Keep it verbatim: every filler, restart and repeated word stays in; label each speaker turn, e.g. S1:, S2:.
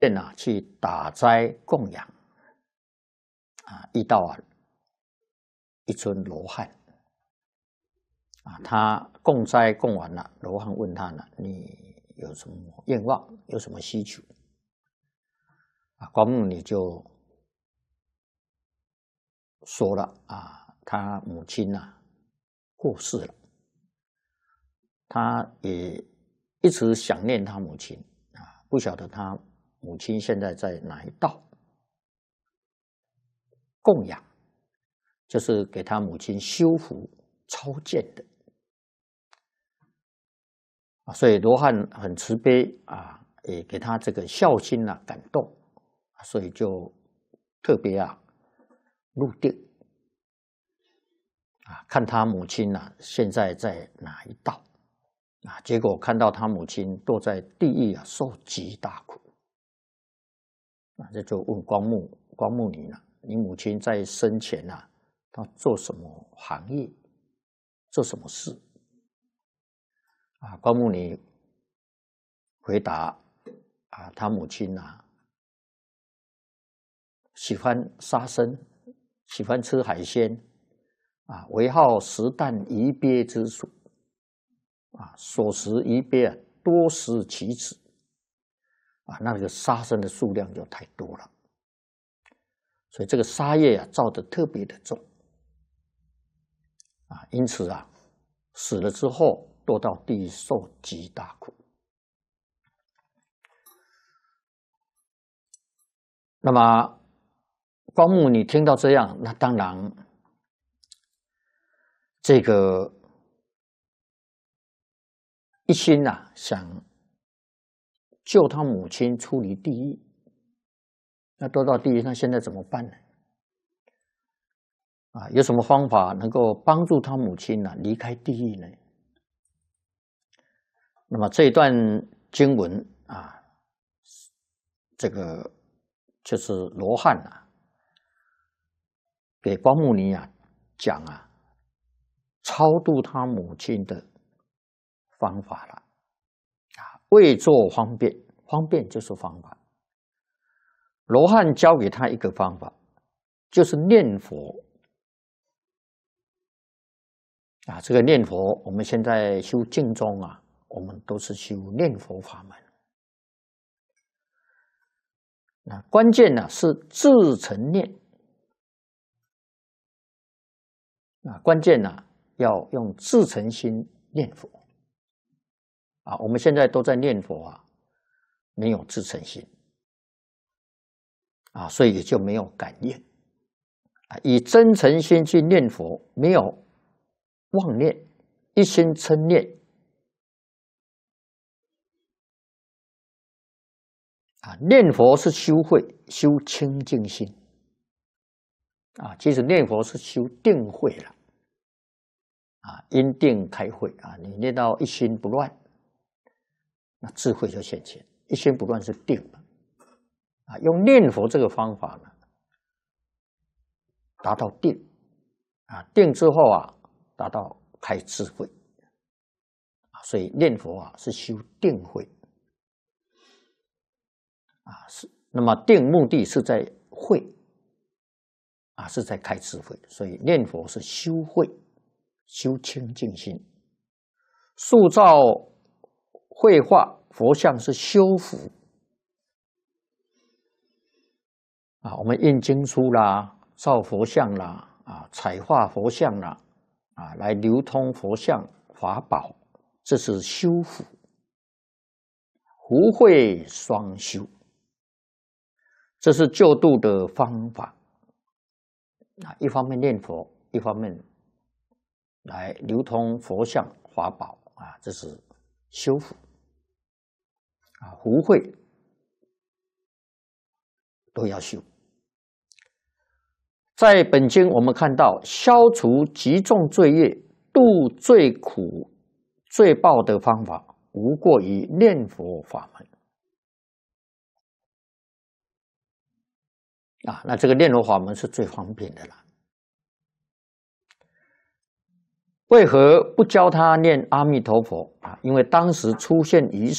S1: 便啊去打斋供养啊，遇到啊一尊罗汉啊，他供斋供完了，罗汉问他呢，你有什么愿望，有什么需求？啊，光目尼就说了啊，他母亲啊过世了，他也一直想念他母亲啊，不晓得他母亲现在在哪一道供养，就是给他母亲修福超荐的啊，所以罗汉很慈悲啊，也给他这个孝心啊感动，所以就特别啊入定啊，看他母亲啊现在在哪一道啊，结果看到他母亲堕在地狱啊，受极大苦啊，这就问光目光目尼呢，你母亲在生前啊，她做什么行业，做什么事？啊，光目尼回答啊，他母亲啊，喜欢杀生，喜欢吃海鲜，啊，为好食啖鱼鳖之属，啊，所食鱼鳖啊，多食其子，啊，那个杀生的数量就太多了，所以这个杀业啊，造得特别的重，啊，因此啊，死了之后堕到地狱受极大苦。那么光目你听到这样，那当然这个一心啊想救他母亲出离地狱，那堕到地狱，那现在怎么办呢？啊，有什么方法能够帮助他母亲呢、啊、离开地狱呢？那么这一段经文啊，这个就是罗汉啊，给光目尼啊讲啊，超度他母亲的方法了啊，为作方便，方便就是方法。罗汉教给他一个方法，就是念佛啊。这个念佛，我们现在修净宗啊，我们都是修念佛法门。那关键呢是自诚念啊，关键呢要用自诚心念佛啊。我们现在都在念佛啊，没有自诚心啊，所以也就没有感应啊。以真诚心去念佛，没有妄念，一心称念啊。念佛是修慧，修清净心啊。其实念佛是修定慧了啊，因定开慧啊。你念到一心不乱，那智慧就显现。一心不乱是定啊，用念佛这个方法呢，达到定啊，定之后啊，达到开智慧啊。所以念佛啊是修定慧啊，是那么定目的是在慧啊，是在开智慧，所以念佛是修慧，修清净心，塑造绘画佛像是修福啊。我们印经书啦，造佛像啦，啊，彩画佛像啦，啊，来流通佛像法宝，这是修福，福慧双修，这是救度的方法啊。一方面念佛，一方面来流通佛像法宝啊，这是修福啊，福慧都要修。在本经我们看到，消除极重罪业、度最苦罪报的方法，无过于念佛法门啊。那这个念佛法门是最方便的啦。为何不教他念阿弥陀佛啊？因为当时出现于